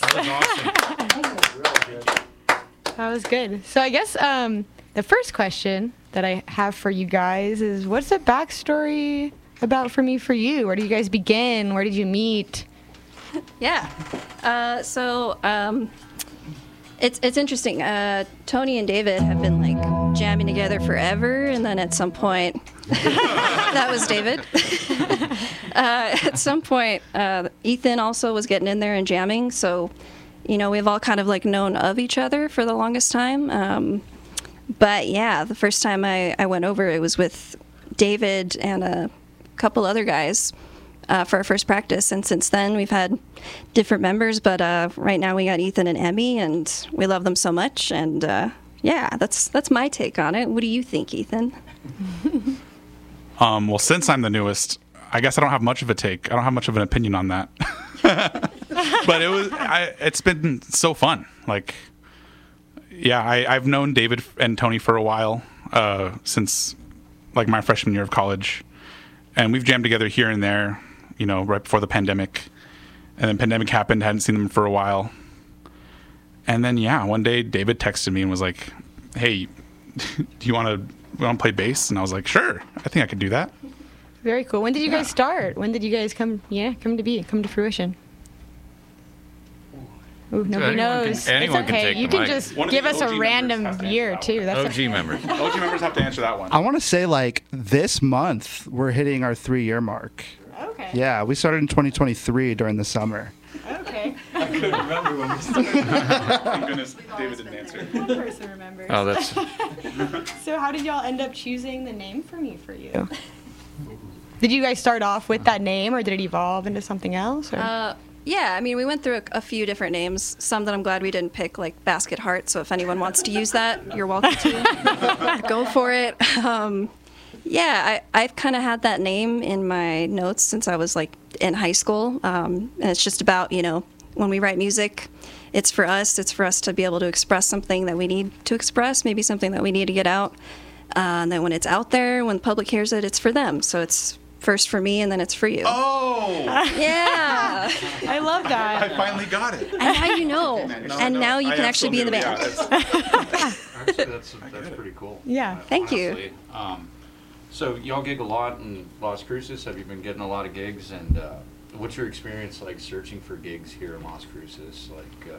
That was awesome. That was good. So I guess the first question that I have for you guys is, what's the backstory about For Me For You? Where do you guys begin? Where did you meet? Yeah. It's interesting. Tony and David have been like jamming together forever, and then at some point, that was David. At some point, Ethan also was getting in there and jamming. So, we've all kind of like known of each other for the longest time. But yeah, the first time I went over, it was with David and a couple other guys. For our first practice, and since then we've had different members, but right now we got Ethan and Emmy, and we love them so much, and yeah, that's my take on it. What do you think, Ethan? Well, since I'm the newest, I guess I don't have much of a take. I don't have much of an opinion on that. But it's been so fun. Like, yeah, I've known David and Tony for a while, since like my freshman year of college, and we've jammed together here and there. Right before the pandemic. And then pandemic happened, hadn't seen them for a while. And then, yeah, one day David texted me and was like, hey, do you want to play bass? And I was like, sure, I think I could do that. Very cool. When did you guys start? When did you guys come to fruition? Ooh, nobody knows. Anyone it's okay. can take You the can mic. just One of give the us a OG random members have to year, answer too. That's OG members. OG members have to answer that one. I want to say, like, this month, we're hitting our 3-year mark. Okay. Yeah, we started in 2023 during the summer. Okay. I couldn't remember when we started. Thank goodness David didn't answer. One person remembers. Oh, that's So how did y'all end up choosing the name For Me For You? Did you guys start off with that name, or did it evolve into something else? Or? Yeah, I mean, we went through a few different names. Some that I'm glad we didn't pick, like Basket Heart. So if anyone wants to use that, you're welcome to. Go for it. Yeah, I've kind of had that name in my notes since I was like in high school. And it's just about, when we write music, it's for us to be able to express something that we need to express, maybe something that we need to get out. And then when it's out there, when the public hears it, it's for them. So it's first for me, and then it's for you. Oh! Yeah. I love that. I finally got it. And now you know. And now you can actually be in the band. Actually, that's pretty cool. Yeah. Thank you. Honestly. So y'all gig a lot in Las Cruces. Have you been getting a lot of gigs? And what's your experience like searching for gigs here in Las Cruces? Like,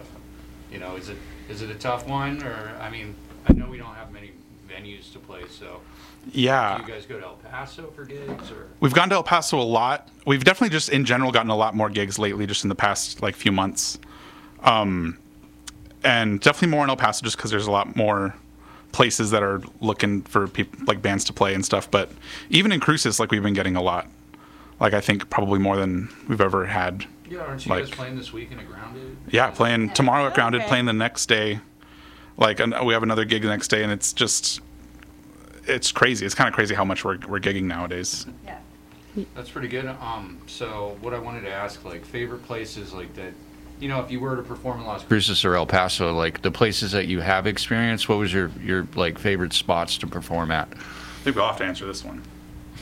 is it a tough one? Or, I mean, I know we don't have many venues to play, so... Yeah. Do you guys go to El Paso for gigs, or? We've gone to El Paso a lot. We've definitely just in general gotten a lot more gigs lately, just in the past like few months. And definitely more in El Paso just because there's a lot more places that are looking for people like bands to play and stuff. But even in Cruces, like we've been getting a lot. Like I think probably more than we've ever had. Yeah, aren't you guys playing this weekend at Grounded? Yeah, playing tomorrow at Grounded, Okay. playing the next day. Like we have another gig the next day, and it's crazy. It's kind of crazy how much we're gigging nowadays. Yeah. That's pretty good. So what I wanted to ask, like, favorite places like that, if you were to perform in Las Cruces or El Paso, like the places that you have experienced, what was your like favorite spots to perform at? I think we'll have to answer this one.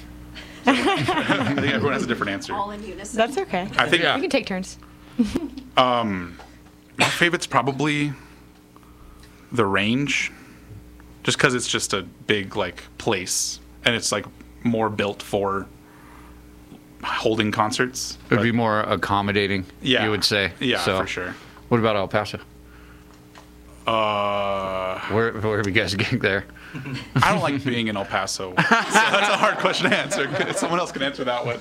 I think everyone has a different answer. All in unison. That's okay. I think We can take turns. my favorite's probably the Range, just because it's just a big like place and it's like more built for holding concerts. It would be more accommodating, Yeah. you would say. Yeah, So, for sure. What about El Paso? I Where have you guys gig there? don't like being in El Paso, so that's a hard question to answer. Someone else can answer that one.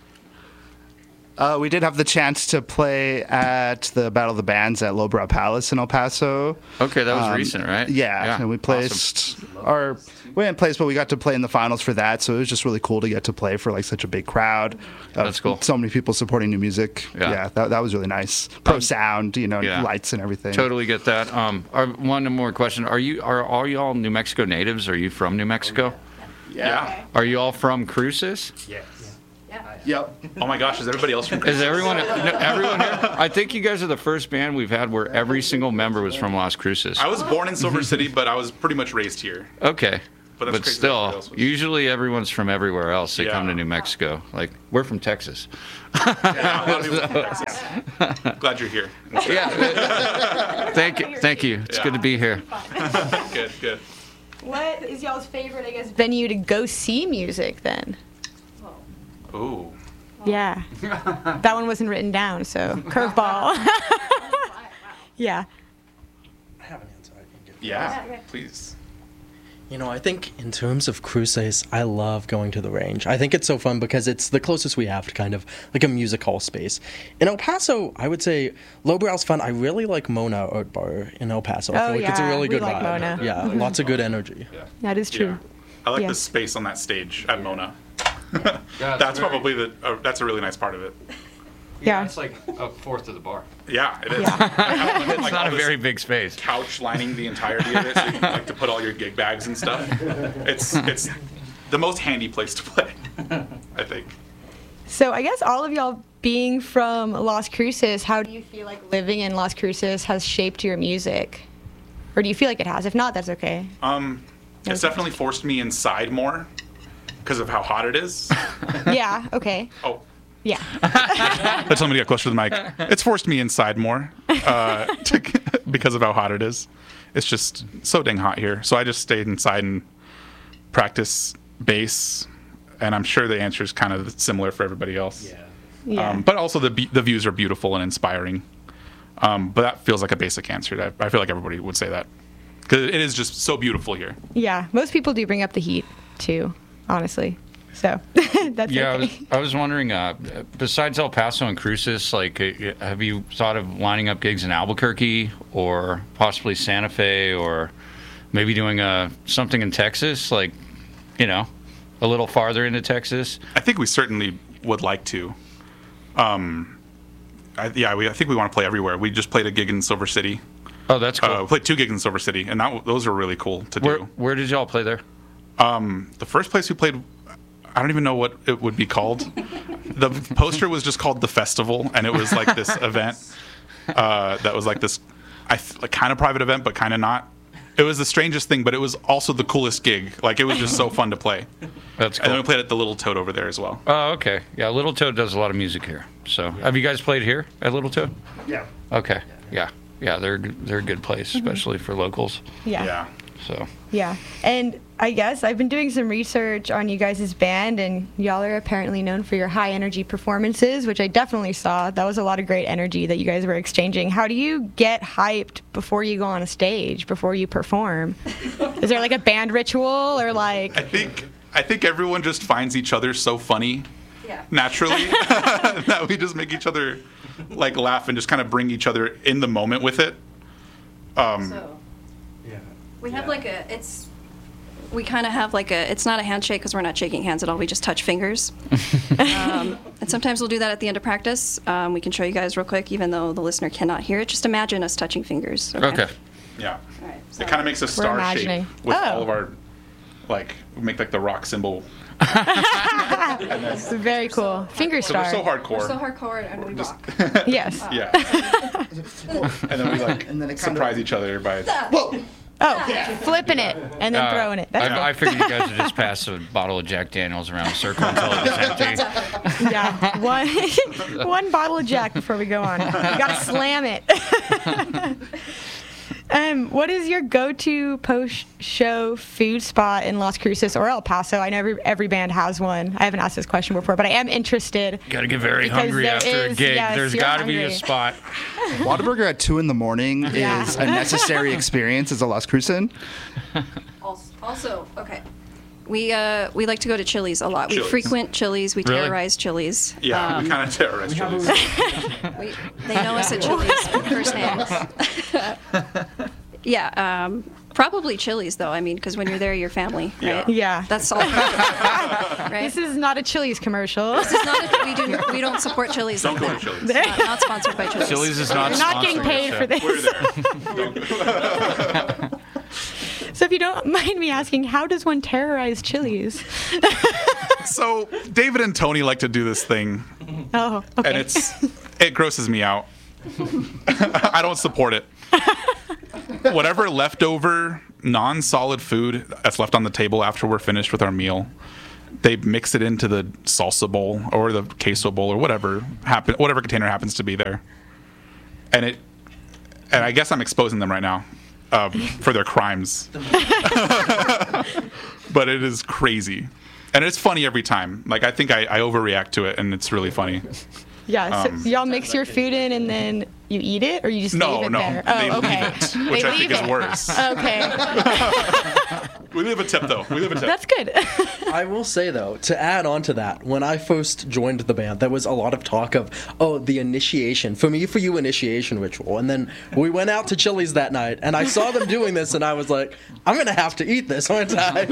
We did have the chance to play at the Battle of the Bands at Lobra Palace in El Paso. Okay, that was recent, right? Yeah, and we placed we didn't place, but we got to play in the finals for that. So it was just really cool to get to play for like such a big crowd. That's cool. So many people supporting new music. Yeah. That was really nice. Pro sound, yeah. lights and everything. Totally get that. One more question: Are all y'all New Mexico natives? Are you from New Mexico? Yeah. Are you all from Cruces? Yep. Oh my gosh, is everybody else from? Is everyone everyone here? I think you guys are the first band we've had where every single member was from Las Cruces. I was born in Silver City, but I was pretty much raised here. Okay. But that's but crazy that still, everybody else was- usually everyone's from everywhere else. They come Yeah. to New Mexico. Like, we're from Texas. Yeah, a lot of people from Texas. Glad you're here. Yeah. Thank you. It's good to be here. Good. What is y'all's favorite, I guess, venue to go see music then? Ooh. Yeah. That one wasn't written down, so curveball. Yeah. I have an answer I can give. Yeah. Please. You know, I think in terms of cruises, I love going to the range. I think it's so fun because it's the closest we have to kind of like a music hall space. In El Paso, I would say Lowbrow's fun. I really like Mona Art Bar in El Paso. I Oh, feel like it's a yeah, really we good like vibe. Mona. Yeah, lots of good energy. That is true. Yeah. I like Yeah. the space on that stage at Mona. Yeah, That's very- probably that's a really nice part of it. Yeah. It's like a fourth of the bar. Yeah, it is. Yeah. It's Like not a all this very big space. couch lining the entirety of it, so you can like to put all your gig bags and stuff. It's the most handy place to play, I think. So I guess all of y'all being from Las Cruces, how do you feel like living in Las Cruces has shaped your music? Or do you feel like it has? If not, that's okay. It's definitely forced me inside more because of how hot it is. Yeah, okay. Oh, Yeah. let's let me get closer to the mic. It's forced me inside more because of how hot it is. It's just so dang hot here. So I just stayed inside and practice bass, and I'm sure the answer is kind of similar for everybody else. Yeah. But also the views are beautiful and inspiring. But that feels like a basic answer. I feel like everybody would say that because it is just so beautiful here. Yeah. Most people do bring up the heat too, honestly. So that's Yeah, okay. I was wondering, besides El Paso and Cruces, like, have you thought of lining up gigs in Albuquerque or possibly Santa Fe or maybe doing something in Texas, like, you know, a little farther into Texas? I think we certainly would like to. I think we want to play everywhere. We just played a gig in Silver City. Oh, that's cool. We played 2 gigs in Silver City, and those are really cool to do. Where did y'all play there? The first place we played, I don't even know what it would be called. The poster was just called The Festival, and it was like this event that was like this kind of private event, but kind of not. It was the strangest thing, but it was also the coolest gig. Like, it was just so fun to play. That's And then we cool. played at the Little Toad over there as well. Oh, okay. Yeah, Little Toad does a lot of music here. So, have you guys played here at Little Toad? Yeah. Okay. Yeah. Yeah, they're a good place, especially for locals. Yeah. So, Yeah. And I guess I've been doing some research on you guys' band, and y'all are apparently known for your high energy performances, which I definitely saw. That was a lot of great energy that you guys were exchanging. How do you get hyped before you go on a stage, before you perform? Is there like a band ritual or like. I think everyone just finds each other so funny Yeah. naturally that we just make each other like laugh and just kind of bring each other in the moment with it. So Yeah. we have like we kind of have like it's not a handshake because we're not shaking hands at all. We just touch fingers. And sometimes we'll do that at the end of practice. We can show you guys real quick, even though the listener cannot hear it. Just imagine us touching fingers. okay. Yeah. All right, It kind of makes a star shape imagining. with Oh. all of our, like, we make like the rock symbol. It's very cool. Finger So we're star. so hardcore. We're so hardcore and we rock. Yes. Yeah. And then we like And then it kind surprise each other by. Oh, flipping it and then throwing it. That's I figured you guys would just pass a bottle of Jack Daniels around the circle until it was empty. cool. Yeah. One bottle of Jack before we go on. You gotta slam it. What is your go-to post-show food spot in Las Cruces or El Paso? I know every band has one. I haven't asked this question before, but I am interested. Got to get very Because hungry there after a is- gig. yes, There's you're got to be a hungry. spot. Whataburger at 2 a.m. Yeah. is a necessary experience as a Las Crucen. Also, okay. We like to go to Chili's a lot. We Chili's. frequent Chili's. We Really? terrorize Chili's. Yeah, we kind of terrorize Chili's. They know us at Chili's first names. Yeah, probably Chili's though. I mean, because when you're there, you're family, right? Yeah. That's all. Right? This is not a Chili's commercial. This is not we don't support Chili's. Don't like go to that. Chili's. Not sponsored by Chili's. Chili's is not You're not getting sponsoring paid this for show. this. We're there. So if you don't mind me asking, how does one terrorize Chili's? So David and Tony like to do this thing, Oh, okay. and it grosses me out. I don't support it. Whatever leftover non-solid food that's left on the table after we're finished with our meal. They mix it into the salsa bowl or the queso bowl or whatever container happens to be there, and I guess I'm exposing them right now for their crimes. But it is crazy, and it's funny every time. Like I think I overreact to it, and it's really funny. Yeah, so y'all mix your food in and then you eat it, or you just leave it there? They Oh, okay. leave it, which I think is worse. Okay. We leave a tip, though. That's good. I will say, though, to add on to that, when I first joined the band, there was a lot of talk of, the initiation. For me, for you, initiation ritual. And then we went out to Chili's that night, and I saw them doing this, and I was like, I'm going to have to eat this, aren't I?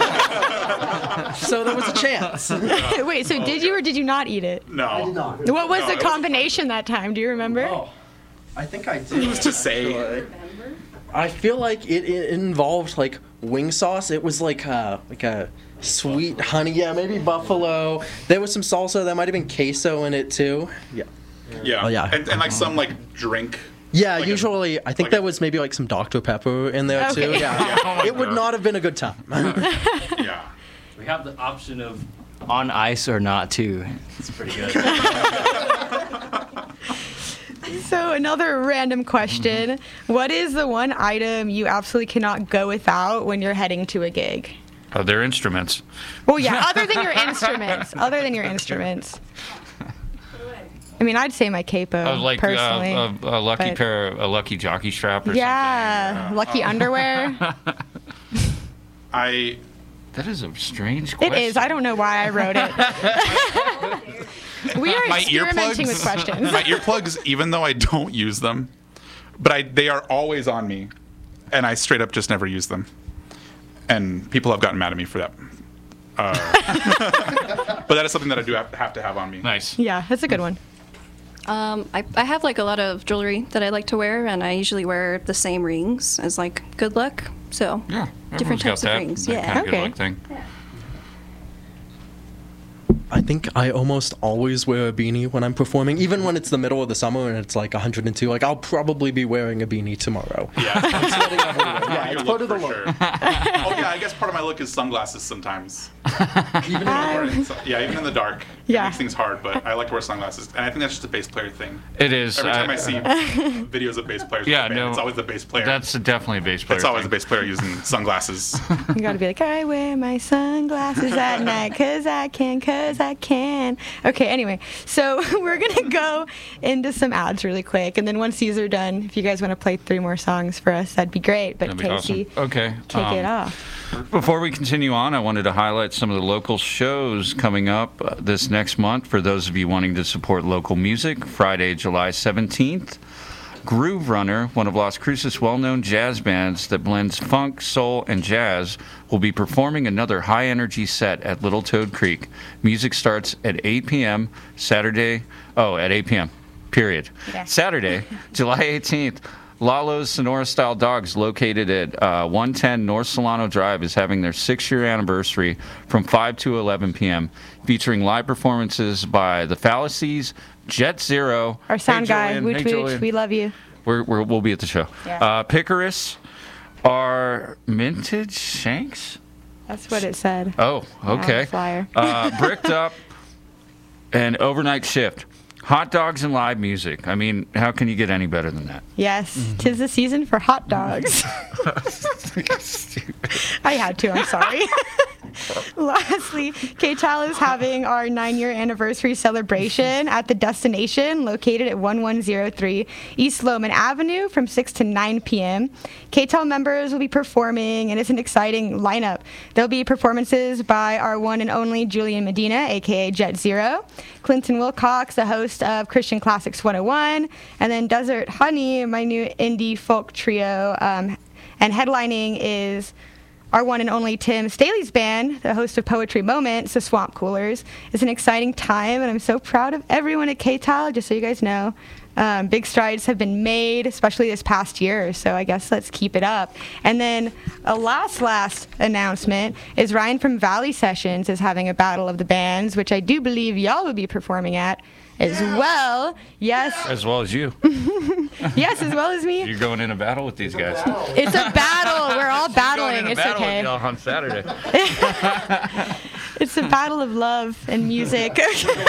So there was a chance. Wait, so did you or did you not eat it? No. I did not. What was the combination that time? Do you remember? Oh, I think I did. To say. I feel like it involved like wing sauce. It was like a sweet honey, maybe buffalo. There was some salsa. There might have been queso in it too. Yeah. Yeah. Oh, yeah. And like some drink. Yeah, Like usually I think there was maybe like some Dr. Pepper in there too. Okay. Yeah. Oh my It would God. not have been a good time. Yeah. We have the option of on ice or not too. It's pretty good. So another random question. What is the one item you absolutely cannot go without when you're heading to a gig? They're instruments. Well, yeah, other than your instruments. Other than your instruments. I mean, I'd say my capo, Like personally. a lucky but- a lucky jockey strap or yeah, something. lucky underwear. That is a strange It question. is. I don't know why I wrote it. We are My experimenting with questions. My earplugs, even though I don't use them, but they are always on me, and I straight up just never use them. And people have gotten mad at me for that. But that is something that I do have to have on me. Nice. Yeah, that's a good one. I have like a lot of jewelry that I like to wear, and I usually wear the same rings as like good luck. So Yeah. different everyone's types got of that, rings. that Yeah. kind of good Okay. luck thing. I think I almost always wear a beanie when I'm performing, even when it's the middle of the summer and it's like 102. Like I'll probably be wearing a beanie tomorrow. Yeah. Yeah, it's part of the look. Sure. Yeah, I guess part of my look is sunglasses sometimes. Even in the dark. Yeah. It makes things hard, but I like to wear sunglasses. And I think that's just a bass player thing. It is. Every time I see videos of bass players Yeah, with the band, no, it's always the bass player. That's definitely a bass player. It's always a thing. bass player using sunglasses. You gotta be like, I wear my sunglasses at night 'cause I can. Okay, anyway, so we're gonna go into some ads really quick, and then once these are done, if you guys want to play 3 more songs for us, that'd be great. But That'd be Casey, awesome. Okay. kick it off. Before we continue on, I wanted to highlight some of the local shows coming up this next month for those of you wanting to support local music. Friday, July 17th, Groove Runner, one of Las Cruces' well-known jazz bands that blends funk, soul, and jazz, will be performing another high-energy set at Little Toad Creek. Music starts at 8 p.m. Saturday. Oh, at 8 p.m. Period. Yeah. Saturday, July 18th. Lalo's Sonora Style Dogs, located at 110 North Solano Drive, is having their 6-year anniversary from 5 to 11 p.m., featuring live performances by The Fallacies, Jet Zero. Our sound Hey, guy, Julian. Wooch Hey, Wooch, Julian. we love you. We'll be at the show. Yeah. Picarus, our Mintage Shanks. That's what it said. Oh, okay. the flyer. Bricked Up and Overnight Shift. Hot dogs and live music. I mean, how can you get any better than that? Yes, 'tis the season for hot dogs. I had to, I'm sorry. Lastly, KTAL is having our 9-year anniversary celebration at the Destination, located at 1103 East Lowman Avenue from 6 to 9 p.m. KTAL members will be performing, and it's an exciting lineup. There'll be performances by our one and only Julian Medina, a.k.a. Jet Zero, Clinton Wilcox, the host of Christian Classics 101, and then Desert Honey, my new indie folk trio, and headlining is our one and only Tim Staley's band, the host of Poetry Moments, the Swamp Coolers. It's an exciting time, and I'm so proud of everyone at KTAL, just so you guys know. Big strides have been made, especially this past year, so I guess let's keep it up. And then a last announcement is Ryan from Valley Sessions is having a Battle of the Bands, which I do believe y'all will be performing at as well. Yes. As well as you. Yes, as well as me. You're going in a battle with these guys. It's a battle. We're all Going battling. in a It's battle okay. with y'all on Saturday. It's a battle of love and music.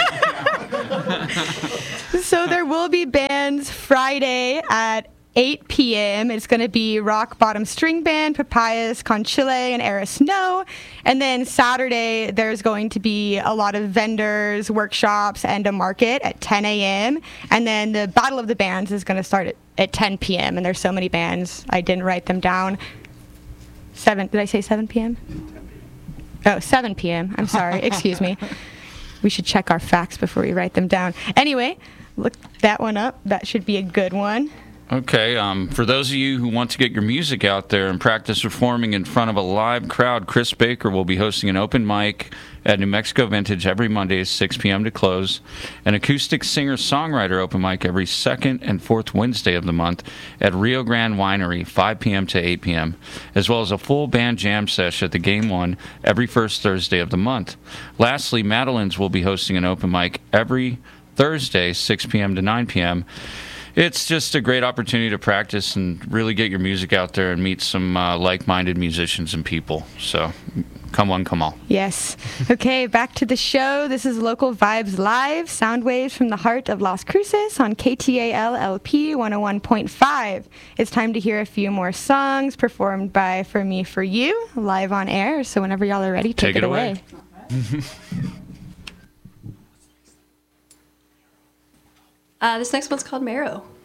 So there will be bands Friday at 8 p.m. It's going to be Rock Bottom String Band, Papayas, Conchile, and Era Snow. And then Saturday, there's going to be a lot of vendors, workshops, and a market at 10 a.m. And then the Battle of the Bands is going to start at 10 p.m. And there's so many bands, I didn't write them down. Did I say 7 p.m.? Oh, 7 p.m. I'm sorry. Excuse me. We should check our facts before we write them down. Anyway, look that one up. That should be a good one. Okay, for those of you who want to get your music out there and practice performing in front of a live crowd, Chris Baker will be hosting an open mic at New Mexico Vintage every Monday at 6 p.m. to close, an acoustic singer-songwriter open mic every second and fourth Wednesday of the month at Rio Grande Winery, 5 p.m. to 8 p.m., as well as a full band jam sesh at the Game One every first Thursday of the month. Lastly, Madeline's will be hosting an open mic every Thursday, 6 p.m. to 9 p.m., It's just a great opportunity to practice and really get your music out there and meet some like-minded musicians and people. So come on, come on. Yes. Okay, back to the show. This is Local Vibes Live, sound waves from the heart of Las Cruces on KTAL LP 101.5. It's time to hear a few more songs performed by For Me, For You, live on air. So whenever y'all are ready, take it away. This next one's called Marrow.